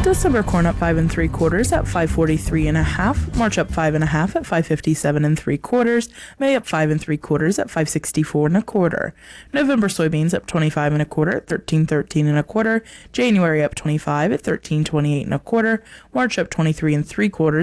December corn up 5 3/4 at 543.5. March up 5 1/2 at 557 3/4. May up 5 3/4 at 564 1/4. November soybeans up 25 1/4 at 1313 1/4. January up 25 at 1328 1/4. March up 23 3/4